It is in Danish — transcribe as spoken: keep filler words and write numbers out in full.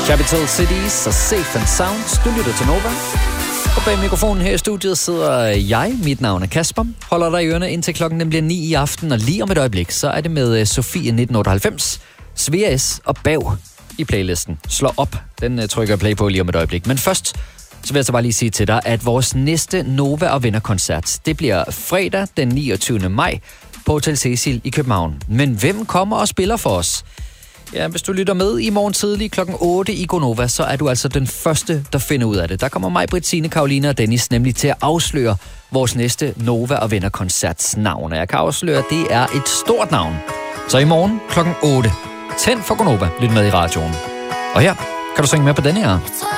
Capital Cities og Safe and Sound. Du lytter til Nova. Og bag mikrofonen her i studiet sidder jeg. Mit navn er Kasper. Holder dig i ørerne indtil klokken den bliver ni i aften. Og lige om et øjeblik, så er det med Sofie nitten otteoghalvfems, Svea S og Bav i playlisten. Slå op. Den trykker jeg play på lige om et øjeblik. Men først, så vil jeg så bare lige sige til dig, at vores næste Nova og Venner-koncert, det bliver fredag den niogtyvende maj på Hotel Cecil i København. Men hvem kommer og spiller for os? Ja, hvis du lytter med i morgen tidlig klokken otte i Gonova, så er du altså den første, der finder ud af det. Der kommer mig, Britt, Signe, Karoline og Dennis nemlig til at afsløre vores næste Nova og Venner-koncerts navn. Og jeg kan afsløre, at det er et stort navn. Så i morgen klokken otte. Tænd for Gonova. Lyt med i radioen. Og her kan du synge med på denne her.